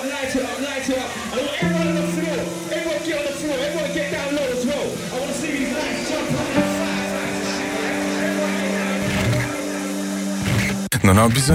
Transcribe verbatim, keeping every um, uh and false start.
light it up, light it up. I want everyone on the floor. Everyone get on the floor. Everyone get down low as well. I want to see these lights jump up and fire, fire, shit. Everyone get down. Non ho bisogno